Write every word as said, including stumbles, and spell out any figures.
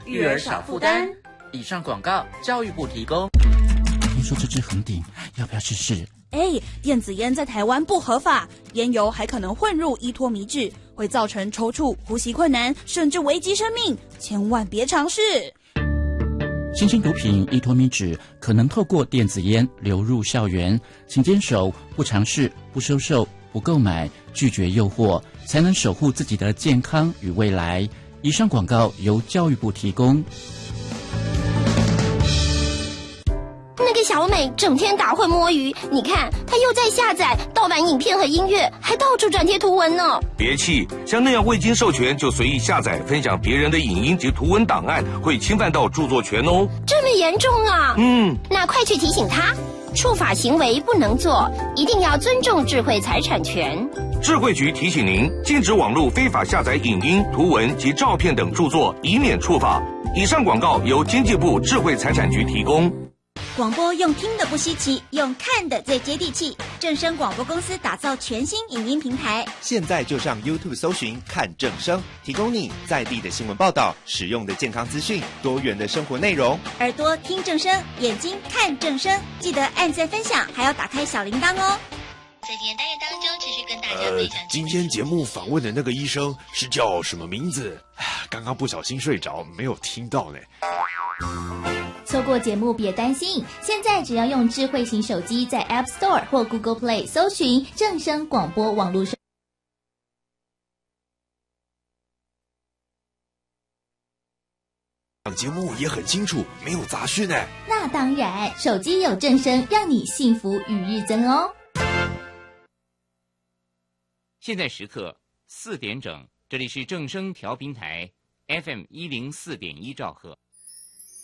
育儿少负担。 以上广告，教育部提供。 听说这支恒鼎，要不要试试？ 哎，电子烟在台湾不合法，烟油还可能混入依托醚质，会造成抽搐、呼吸困难，甚至危及生命，千万别尝试。 新兴毒品依托醚质可能透过电子烟流入校园，请坚守不尝试、不收受、不购买、拒绝诱惑，才能守护自己的健康与未来。以上广告由教育部提供。 那个小美整天打混摸鱼，你看她又在下载盗版影片和音乐，还到处转贴图文呢。 别气，像那样未经授权就随意下载分享别人的影音及图文档案，会侵犯到著作权哦。 这么严重啊？ 嗯， 那快去提醒她，触法行为不能做，一定要尊重智慧财产权。 智慧局提醒您，禁止网络非法下载影音、图文及照片等著作，以免触法。以上广告由经济部智慧财产局提供。 广播用听的不稀奇，用看的最接地气。正声广播公司打造全新影音平台， 现在就上 YouTube 搜寻看正声，提供你在地的新闻报道、实用的健康资讯、多元的生活内容。 耳朵听正声，眼睛看正声，记得按赞分享，还要打开小铃铛哦。 在今天单元当中，持续跟大家分享、 呃。今天节目访问的那个医生是叫什么名字？刚刚不小心睡着，没有听到呢。 错过节目别担心，现在只要用智慧型手机在 App Store 或 Google Play 搜寻正声广播网络收。 节目也很清楚，没有杂讯呢。 那当然，手机有正声，让你幸福与日增哦。 现在时刻四点整，这里是正声调频台 F M 一零四点一兆赫。